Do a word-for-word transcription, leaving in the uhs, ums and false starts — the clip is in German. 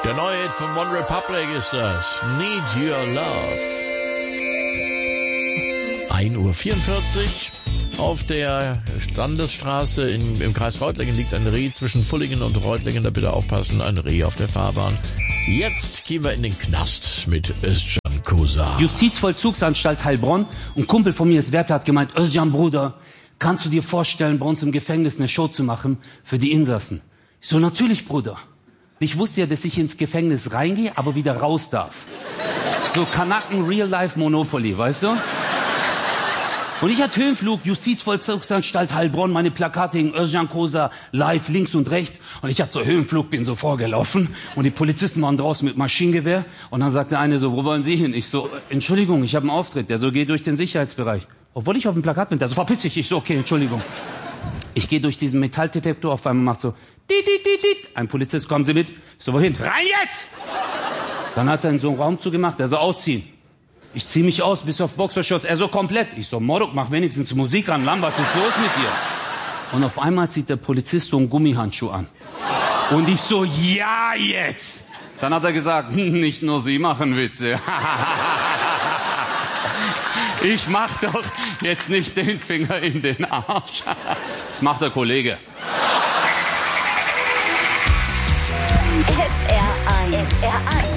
Der neue Hit von One Republic ist das. Need Your Love. ein Uhr vierundvierzig. Auf der Landesstraße in, im Kreis Reutlingen liegt ein Reh zwischen Fullingen und Reutlingen. Da bitte aufpassen, ein Reh auf der Fahrbahn. Jetzt gehen wir in den Knast mit Özcan Kosa. Justizvollzugsanstalt Heilbronn. Ein Kumpel von mir ist Wärter, hat gemeint, Özcan Bruder, kannst du dir vorstellen, bei uns im Gefängnis eine Show zu machen für die Insassen? Ich so, natürlich, Bruder. Ich wusste ja, dass ich ins Gefängnis reingehe, aber wieder raus darf. So Kanaken Real Life Monopoly, weißt du? Und ich hatte Höhenflug, Justizvollzugsanstalt Heilbronn, meine Plakate hingen Özcan Kosa live links und rechts. Und ich hatte so Höhenflug, bin so vorgelaufen. Und die Polizisten waren draußen mit Maschinengewehr. Und dann sagte eine so, wo wollen Sie hin? Ich so, Entschuldigung, ich habe einen Auftritt. Der so, geh durch den Sicherheitsbereich. Obwohl ich auf dem Plakat bin. Der so, verpiss dich. Ich so, okay, Entschuldigung. Ich gehe durch diesen Metalldetektor, auf einmal macht so, dit, dit, dit, dit. Ein Polizist, kommen Sie mit. Ich so, wohin? Rein jetzt! Dann hat er in so einen Raum zugemacht, der so, ausziehen. Ich zieh mich aus, bis auf Boxershorts. Er so, komplett. Ich so, Morok, mach wenigstens Musik an. Lamm, was ist los mit dir? Und auf einmal zieht der Polizist so einen Gummihandschuh an. Und ich so, ja, jetzt! Dann hat er gesagt, nicht nur Sie machen Witze. Ich mach doch jetzt nicht den Finger in den Arsch. Das macht der Kollege. S R eins. S R eins.